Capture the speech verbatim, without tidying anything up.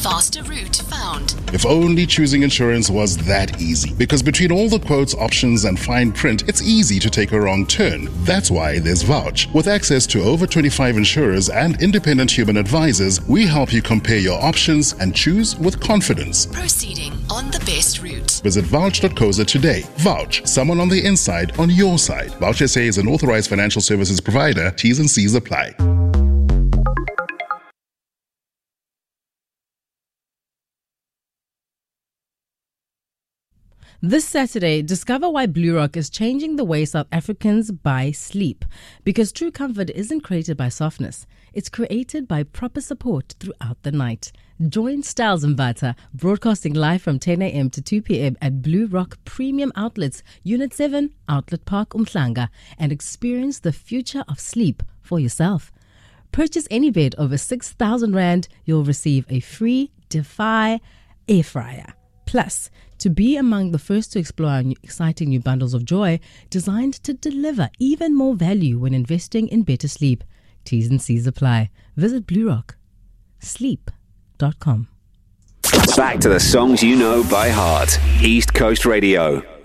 faster route found. If only choosing insurance was that easy. Because between all the quotes, options, and fine print, it's easy to take a wrong turn. That's why there's Vouch. With access to over twenty-five insurers and independent human advisors, we help you compare your options and choose with confidence. Proceeding on the best route. Visit vouch dot co za today. Vouch, someone on the inside on your side. Vouch S A is an authorized financial services provider. T's and C's apply. This Saturday, discover why Blue Rock is changing the way South Africans buy sleep. Because true comfort isn't created by softness. It's created by proper support throughout the night. Join Styles and Bata, broadcasting live from ten a.m. to two p.m. at Blue Rock Premium Outlets, Unit seven, Outlet Park, Umhlanga, and experience the future of sleep for yourself. Purchase any bed over six thousand rand, you'll receive a free Defy air fryer. Plus, to be among the first to explore our new, exciting new bundles of joy designed to deliver even more value when investing in better sleep. T's and C's apply. Visit blue rock sleep dot com. Back to the songs you know by heart. East Coast Radio.